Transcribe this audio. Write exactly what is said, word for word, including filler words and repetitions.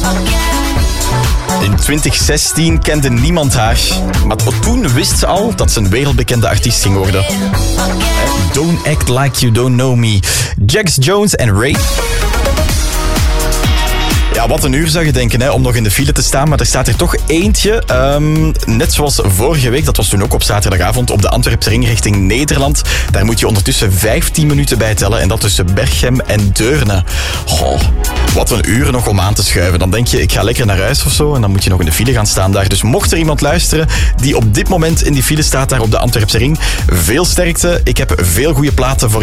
In twintig zestien kende niemand haar, maar toen wist ze al dat ze een wereldbekende artiest ging worden. Don't act like you don't know me. Jax Jones en Ray. Ja, wat een uur zou je denken hè, om nog in de file te staan, maar er staat er toch eentje. Um, net zoals vorige week, dat was toen ook op zaterdagavond op de Antwerpse ring richting Nederland. Daar moet je ondertussen vijftien minuten bij tellen en dat tussen Berchem en Deurne. Oh, wat een uur nog om aan te schuiven. Dan denk je, ik ga lekker naar huis of zo en dan moet je nog in de file gaan staan daar. Dus mocht er iemand luisteren die op dit moment in die file staat daar op de Antwerpse ring, veel sterkte. Ik heb veel goede platen voor